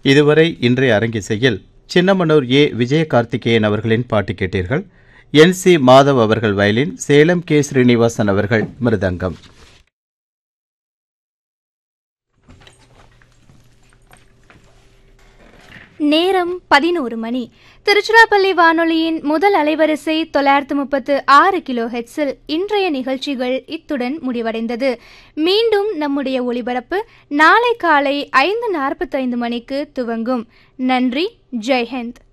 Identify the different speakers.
Speaker 1: இதுவரை இன்றைய அரங்கிசையில் சின்னமனூர் ஏ விஜயகார்த்திகேயன் அவர்களின் பாட்டு கேட்டீர்கள். NC மாதவ் அவர்கள் வயலின், சேலம் கே ஸ்ரீனிவாசன் அவர்கள் மிருதங்கம்.
Speaker 2: நேரம் 11 மணி. திருச்சிராப்பள்ளி வானொலியின் முதல் அலைவரிசை 936 கிலோஹெட்ஸில் இன்றைய நிகழ்ச்சிகள் இத்துடன் முடிவடைந்தது. மீண்டும் நம்முடைய ஒளிபரப்பு நாளை காலை 5:45 மணிக்கு துவங்கும். நன்றி. ஜெய்ஹிந்த்.